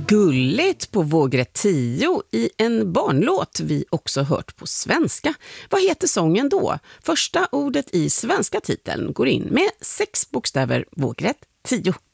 gulligt på vågrätt 10 i en barnlåt vi också hört på svenska. Vad heter sången då? Första ordet i svenska titeln går in med 6 bokstäver, vågrätt 10.